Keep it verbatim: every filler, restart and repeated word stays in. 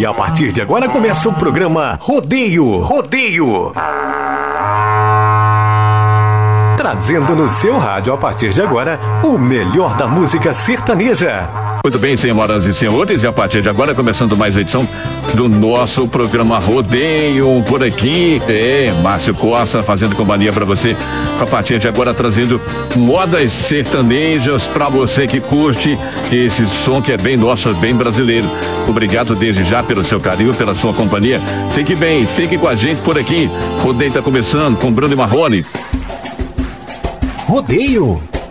E a partir de agora começa o programa Rodeio. Rodeio. Trazendo no seu rádio a partir de agora o melhor da música sertaneja. Muito bem, senhoras e senhores, e a partir de agora começando mais uma edição do nosso programa Rodeio por aqui. É, Márcio Costa fazendo companhia para você. A partir de agora trazendo modas sertanejas para você que curte esse som que é bem nosso, bem brasileiro. Obrigado desde já pelo seu carinho, pela sua companhia. Fique bem, fique com a gente por aqui. Rodeio está começando com Bruno e Marrone. Rodeio.